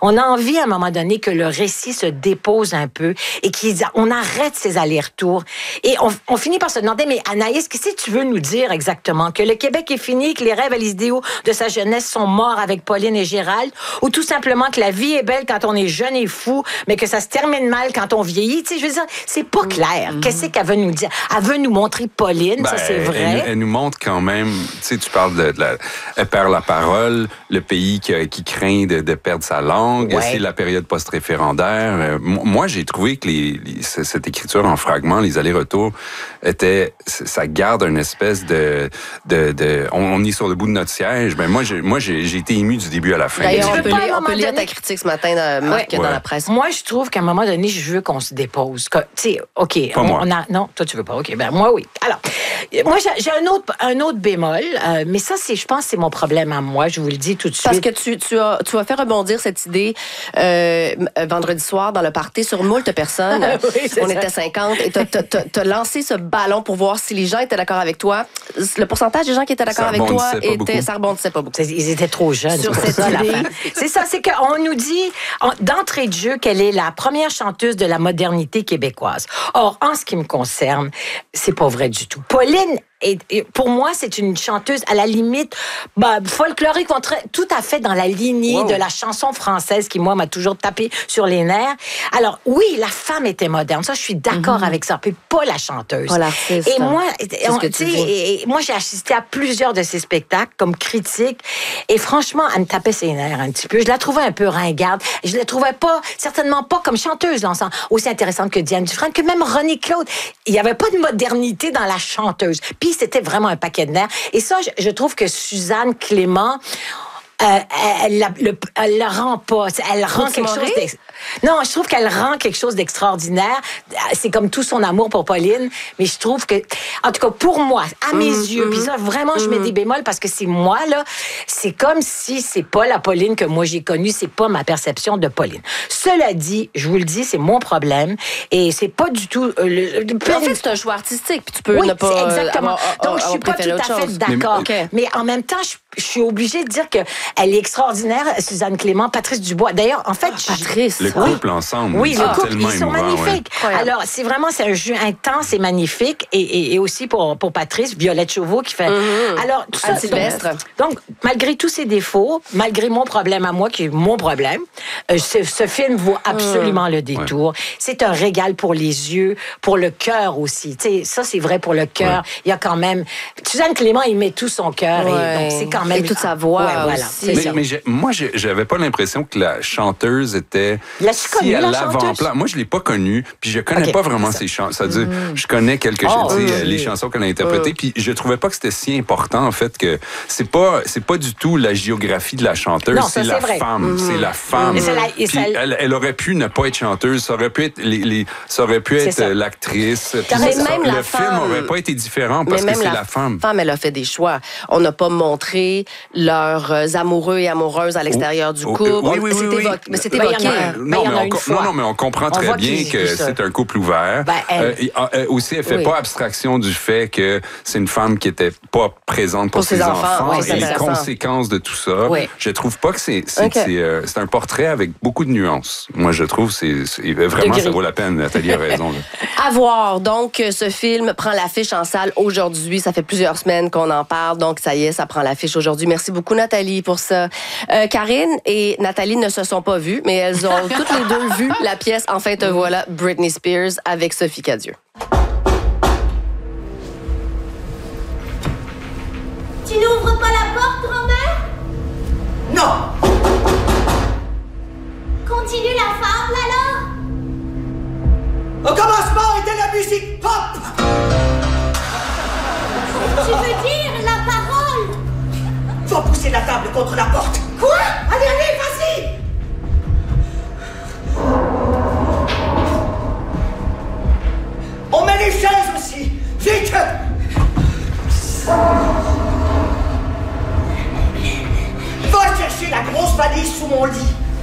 On a envie, à un moment donné, que le récit se dépose un peu et qu'on arrête ces allers-retours. Et on finit par se demander, mais Anaïs, qu'est-ce que tu veux nous dire exactement? Que le Québec est fini, que les rêves et les idéaux de sa jeunesse sont morts avec Pauline et Gérald? Ou tout simplement que la vie est belle quand on est jeune et fou, mais que ça se termine mal quand on vieillit? Tu sais, je veux dire, c'est pas clair. Qu'est-ce qu'elle veut nous dire? Elle veut nous montrer Pauline, ça c'est vrai. Elle nous montre quand même, tu sais, tu parles elle perd la parole, le pays qui craint de perdre sa langue, c'est la période post-référendaire. Moi, j'ai trouvé que cette écriture en fragments, les allers-retours, ça garde une espèce de on est sur le bout de notre siège. Ben moi, j'ai été ému du début à la fin. D'ailleurs, on peut lire ta critique ce matin, Marc, dans la presse. Moi, je trouve qu'à un moment donné, je veux qu'on se dépose. Tu sais, OK. Non, toi, tu veux pas. OK, ben moi, oui. Alors, moi, j'ai un autre bémol, mais ça, je pense que c'est mon problème à moi, je vous le dis tout de suite. Parce que tu as fait rebondir cette idée vendredi soir dans le party sur moult personnes. Oui, on était 50 et tu as lancé ce ballon pour voir si les gens étaient d'accord avec toi. Le pourcentage des gens qui étaient d'accord avec toi, ça rebondissait pas beaucoup. Ils étaient trop jeunes. Sur cette idée. C'est ça, c'est qu'on nous dit d'entrée de jeu qu'elle est la première chanteuse de la modernité québécoise. Or, en ce qui me concerne, c'est pas vrai du tout. Pauline, pour moi, c'est une chanteuse à la limite folklorique, tout à fait dans la lignée de la chanson française qui, moi, m'a toujours tapé sur les nerfs. Alors, oui, la femme était moderne. Ça, je suis d'accord avec ça. Puis pas la chanteuse. Pas l'artiste. Et moi, moi, j'ai assisté à plusieurs de ses spectacles comme critique. Et franchement, elle me tapait ses nerfs un petit peu. Je la trouvais un peu ringarde. Je la trouvais certainement pas comme chanteuse, aussi intéressante que Diane Dufresne, que même René Claude. Il y avait pas de modernité dans la chanteuse. Puis c'était vraiment un paquet de nerfs. Et ça, je trouve que Suzanne Clément, elle la rend pas. Elle rend quelque chose Non, je trouve qu'elle rend quelque chose d'extraordinaire. C'est comme tout son amour pour Pauline, mais je trouve que, en tout cas, pour moi, à mes yeux, puis ça, vraiment, je mets des bémols parce que c'est moi, là, c'est comme si c'est pas la Pauline que moi j'ai connue, c'est pas ma perception de Pauline. Cela dit, je vous le dis, c'est mon problème et c'est pas du tout... En fait, c'est un choix artistique, puis tu peux ne pas... exactement. Donc, je suis pas tout à fait d'accord. Mais en même temps, je suis obligée de dire que elle est extraordinaire, Suzanne Clément, Patrice Dubois. D'ailleurs, en fait... Patrice. Le couple ensemble. Oui, le couple, ils sont émouvant, magnifiques. Ouais. Alors, c'est un jeu intense et magnifique. Et aussi pour Patrice, Violette Chauveau qui fait... Alors, tout ça... Donc, malgré tous ses défauts, malgré mon problème à moi, qui est mon problème, ce film vaut absolument le détour. Ouais. C'est un régal pour les yeux, pour le cœur aussi. Tu sais, ça, c'est vrai pour le cœur. Ouais. Il y a quand même... Suzanne Clément, il met tout son cœur. Et donc, c'est quand même... Et toute sa voix aussi. Mais moi, j'avais pas l'impression que la chanteuse était... Si à l'avant-plan. Moi, je l'ai pas connue, puis je connais pas vraiment ses chansons. C'est-à-dire, je connais les chansons qu'elle a interprétées, puis je trouvais pas que c'était si important, en fait, que c'est pas du tout la géographie de la chanteuse, c'est la femme. C'est la femme. Elle aurait pu ne pas être chanteuse, ça aurait pu être l'actrice. Le film aurait pas été différent parce que c'est la femme. La femme, elle a fait des choix. On n'a pas montré leurs amoureux et amoureuses à l'extérieur du couple. Oui. Mais c'est évoqué. Non, mais on comprend très bien que c'est un couple ouvert. Aussi, elle fait pas abstraction du fait que c'est une femme qui était pas présente pour ses enfants et les conséquences de tout ça. Oui. Je trouve pas que c'est un portrait avec beaucoup de nuances. Moi, je trouve vraiment ça vaut la peine. Nathalie a raison. Là. À voir. Donc, ce film prend l'affiche en salle aujourd'hui. Ça fait plusieurs semaines qu'on en parle. Donc, ça y est, ça prend l'affiche aujourd'hui. Merci beaucoup, Nathalie, pour ça. Karine et Nathalie ne se sont pas vues, mais elles ont toutes les deux vu la pièce Enfin te voilà, Britney Spears avec Sophie Cadieux. Tu n'ouvres pas la porte, grand-mère? Non! Continue la fable, alors? Au commencement était la musique pop! Tu veux dire la parole? Va pousser la table contre la porte! Quoi? Allez, vas-y! On met les chaises aussi! Vite! Va chercher la grosse valise sous mon lit!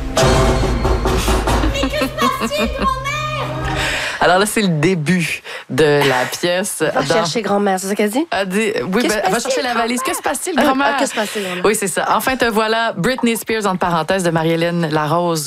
Mais que se passe-t-il, grand-mère? Alors là, c'est le début de la pièce. Va chercher grand-mère, c'est ça qu'elle dit? Elle dit, oui, elle va chercher la valise. Que se passe-t-il, grand-mère? Que se passe-t-il, grand-mère? Oui, c'est ça. Enfin te voilà, Britney Spears, entre parenthèses, de Marie-Hélène Larose.